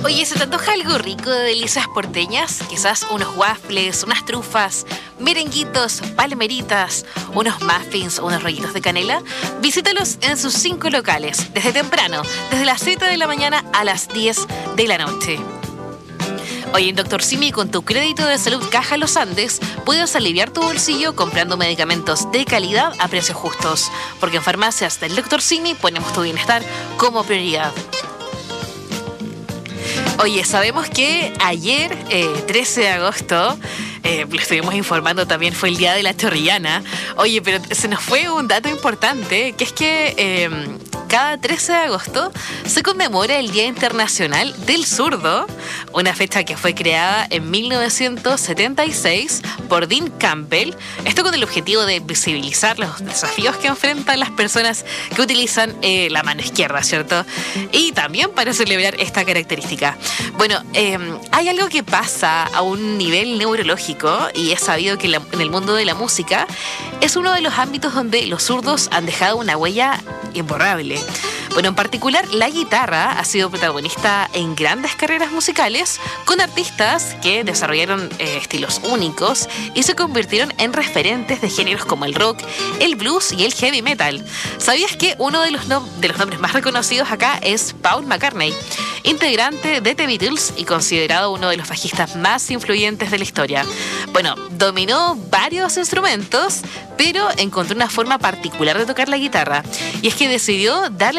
Oye, ¿se te antoja algo rico de delicias porteñas? Quizás unos waffles, unas trufas, merenguitos, palmeritas, unos muffins o unos rollitos de canela. Visítalos en sus 5 locales, desde temprano, desde las 7 de la mañana a las 10 de la noche. Oye, en Dr. Simi, con tu crédito de salud Caja Los Andes, puedes aliviar tu bolsillo comprando medicamentos de calidad a precios justos. Porque en farmacias del Dr. Simi ponemos tu bienestar como prioridad. Oye, sabemos que ayer, 13 de agosto, lo estuvimos informando también, fue el Día de la Chorrillana. Oye, pero se nos fue un dato importante, que es que cada 13 de agosto se conmemora el Día Internacional del Zurdo, una fecha que fue creada en 1976 por Dean Campbell, esto con el objetivo de visibilizar los desafíos que enfrentan las personas que utilizan la mano izquierda, ¿cierto? Y también para celebrar esta característica. Bueno, hay algo que pasa a un nivel neurológico y es sabido que en el mundo de la música es uno de los ámbitos donde los zurdos han dejado una huella imborrable. Bueno, en particular, la guitarra ha sido protagonista en grandes carreras musicales con artistas que desarrollaron estilos únicos y se convirtieron en referentes de géneros como el rock, el blues y el heavy metal. ¿Sabías que uno de los nombres más reconocidos acá es Paul McCartney, integrante de The Beatles y considerado uno de los bajistas más influyentes de la historia? Bueno, dominó varios instrumentos, pero encontró una forma particular de tocar la guitarra. Y es que decidió darle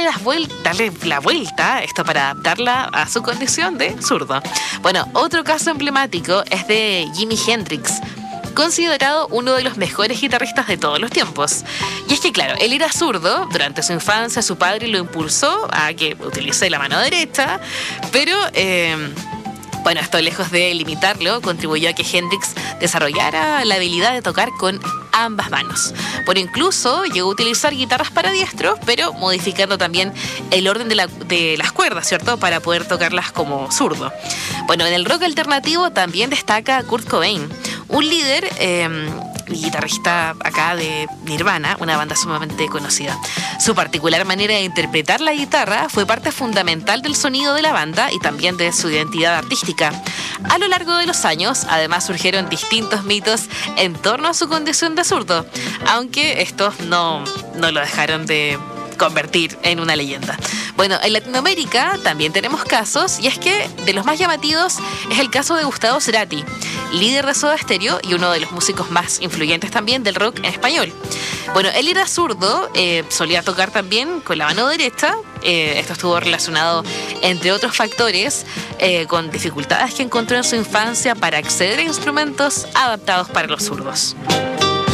la vuelta, esto para adaptarla a su condición de zurdo. Bueno, otro caso emblemático es de Jimi Hendrix, considerado uno de los mejores guitarristas de todos los tiempos. Y es que, claro, él era zurdo. Durante su infancia, su padre lo impulsó a que utilice la mano derecha, pero bueno, esto lejos de limitarlo, contribuyó a que Hendrix desarrollara la habilidad de tocar con ambas manos. Bueno, incluso llegó a utilizar guitarras para diestros, pero modificando también el orden de las cuerdas, ¿cierto? Para poder tocarlas como zurdo. Bueno, en el rock alternativo también destaca Kurt Cobain, un líder guitarrista acá de Nirvana, una banda sumamente conocida. Su particular manera de interpretar la guitarra fue parte fundamental del sonido de la banda y también de su identidad artística. A lo largo de los años, además, surgieron distintos mitos en torno a su condición de zurdo, aunque estos no lo dejaron de convertir en una leyenda. Bueno, en Latinoamérica también tenemos casos, y es que de los más llamativos es el caso de Gustavo Cerati, líder de Soda Stereo y uno de los músicos más influyentes también del rock en español. Bueno, él era zurdo, solía tocar también con la mano derecha. Esto estuvo relacionado, entre otros factores, con dificultades que encontró en su infancia para acceder a instrumentos adaptados para los zurdos.